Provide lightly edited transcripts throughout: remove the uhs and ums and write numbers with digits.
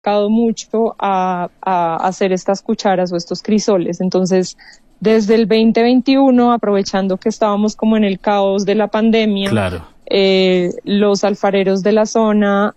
dedicado mucho a hacer estas cucharas o estos crisoles. Entonces, desde el 2021, aprovechando que estábamos como en el caos de la pandemia, claro, los alfareros de la zona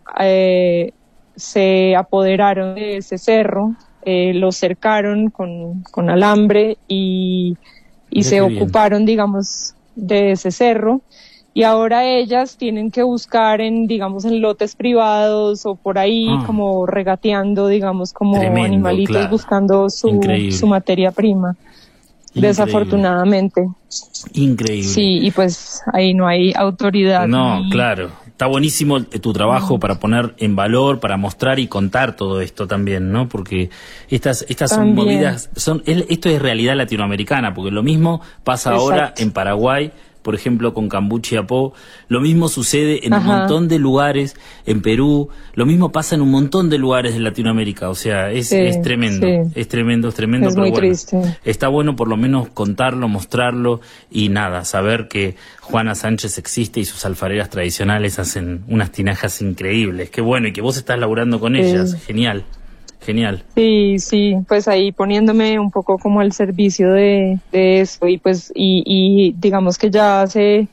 se apoderaron de ese cerro, lo cercaron con alambre y se ocuparon, digamos, de ese cerro. Y ahora ellas tienen que buscar en lotes privados o por ahí como regateando, digamos, como tremendo, animalitos, claro, buscando su materia prima. Increíble. Desafortunadamente. Increíble. Sí, y pues ahí no hay autoridad. No, claro. Está buenísimo tu trabajo para poner en valor, para mostrar y contar todo esto también, ¿no? Porque estas son movidas, esto es realidad latinoamericana, porque lo mismo pasa ahora en Paraguay, por ejemplo, con Cambuchi Apó, lo mismo sucede en un montón de lugares, en Perú, lo mismo pasa en un montón de lugares de Latinoamérica, o sea, es tremendo, es tremendo, es pero muy bueno, triste. Está bueno por lo menos contarlo, mostrarlo y nada, saber que Juana Sánchez existe y sus alfareras tradicionales hacen unas tinajas increíbles, qué bueno, y que vos estás laburando con ellas, genial. Genial. Sí, pues ahí poniéndome un poco como al servicio de eso y pues y digamos que ya hace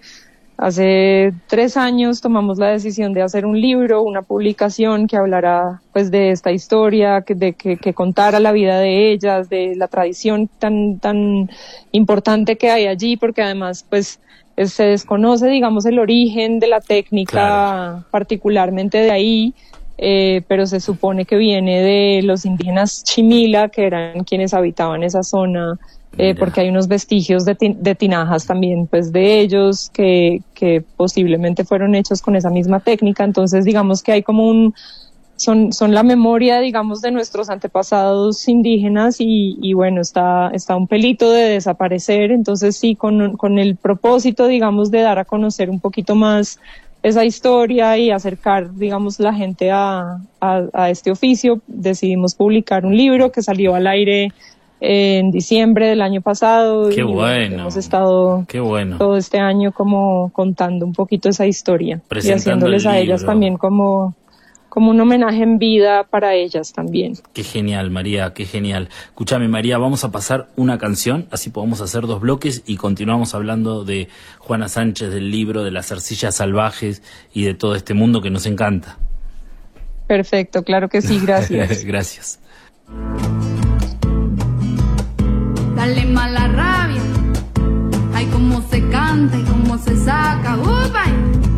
3 años tomamos la decisión de hacer un libro, una publicación que hablara pues de esta historia, que contara la vida de ellas, de la tradición tan importante que hay allí, porque además pues se desconoce, digamos, el origen de la técnica, particularmente de ahí. Pero se supone que viene de los indígenas Chimila, que eran quienes habitaban esa zona, porque hay unos vestigios de tinajas también, pues de ellos, que posiblemente fueron hechos con esa misma técnica. Entonces, digamos que hay como son la memoria, digamos, de nuestros antepasados indígenas y bueno, está un pelito de desaparecer. Entonces sí, con el propósito, digamos, de dar a conocer un poquito más esa historia y acercar, digamos, la gente a este oficio, decidimos publicar un libro que salió al aire en diciembre del año pasado. Qué bueno. Hemos estado todo este año como contando un poquito esa historia y haciéndoles a ellas también como un homenaje en vida para ellas también. Qué genial, María, qué genial. Escúchame, María, vamos a pasar una canción, así podemos hacer 2 bloques y continuamos hablando de Juana Sánchez, del libro, de las arcillas salvajes y de todo este mundo que nos encanta. Perfecto, claro que sí, gracias. Gracias. Dale mala rabia, ay cómo se canta y cómo se saca, ¡Ubay!